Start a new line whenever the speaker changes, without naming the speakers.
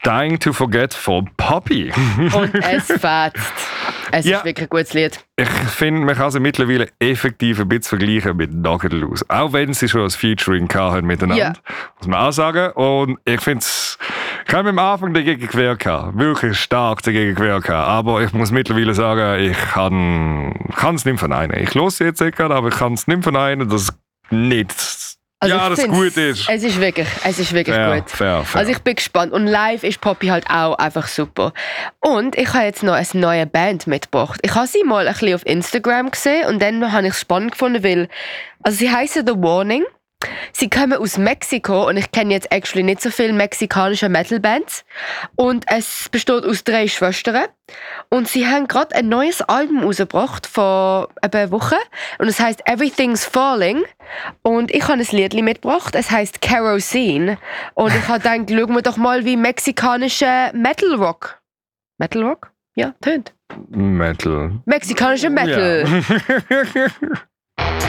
Dying to Forget von Poppy.
Und es fetzt. Es ist wirklich ein gutes Lied.
Ich finde, man kann sie mittlerweile effektiv ein bisschen vergleichen mit Nugget-Loose. Auch wenn sie schon ein Featuring hatten miteinander. Muss man auch sagen. Und ich finde es... Ich habe am Anfang dagegen gewehrt. Wirklich stark dagegen gewehrt. Aber ich muss mittlerweile sagen, ich kann es nicht verneinen. Ich höre sie jetzt nicht gerade, aber ich kann es nicht verneinen, dass es nicht... das gut ist.
Es ist wirklich gut.
Fair.
Also ich bin gespannt. Und live ist Poppy halt auch einfach super. Und ich habe jetzt noch eine neue Band mitgebracht. Ich habe sie mal ein bisschen auf Instagram gesehen und dann habe ich es spannend gefunden, weil sie heißen The Warning. Sie kommen aus Mexiko und ich kenne jetzt actually nicht so viele mexikanische Metal-Bands. Und es besteht aus 3 Schwestern. Und sie haben gerade ein neues Album rausgebracht vor einer Woche. Und es heisst Everything's Falling. Und ich habe ein Liedli mitgebracht. Es heisst Kerosene. Und ich habe gedacht, schauen wir doch mal, wie mexikanische Metal-Rock. Metal-Rock? Ja, tönt.
Metal.
Mexikanische Metal.
Ja.